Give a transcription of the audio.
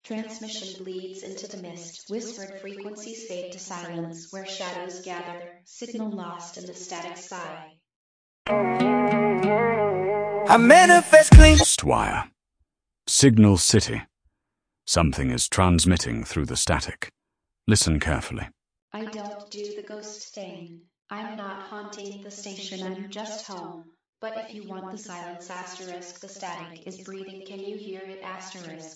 Transmission bleeds into the mist, whispered frequencies fade to silence, where shadows gather, signal lost in the static sky. I manifest clean. Ghostwire. Signal City. Something is transmitting through the static. Listen carefully. I don't do the ghost thing. I'm not haunting the station, I'm just home. But if you want the silence asterisk, the static is breathing, can you hear it asterisk?